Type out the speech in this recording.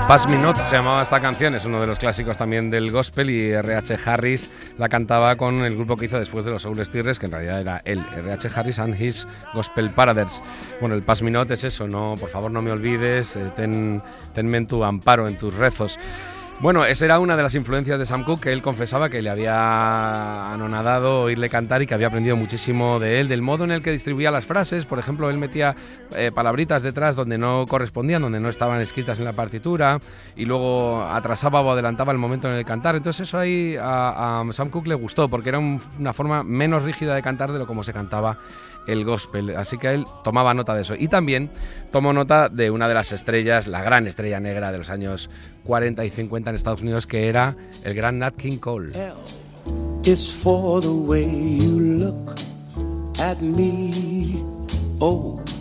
Pass Me Not se llamaba esta canción, es uno de los clásicos también del gospel, y R.H. Harris la cantaba con el grupo que hizo después de los Soul Stirrers, que en realidad era él, R.H. Harris and His Gospel Paraders. Bueno, el Pass Me Not es eso, no, por favor no me olvides, tenme en tu amparo, en tus rezos. Bueno, esa era una de las influencias de Sam Cooke, que él confesaba que le había anonadado oírle cantar y que había aprendido muchísimo de él, del modo en el que distribuía las frases. Por ejemplo, él metía palabritas detrás donde no correspondían, donde no estaban escritas en la partitura, y luego atrasaba o adelantaba el momento en el cantar. Entonces eso ahí a Sam Cooke le gustó, porque era una forma menos rígida de cantar de lo como se cantaba el gospel, así que él tomaba nota de eso. Y también tomó nota de una de las estrellas, la gran estrella negra de los años 40 y 50 en Estados Unidos, que era el gran Nat King Cole. It's for the way you look at me. Oh,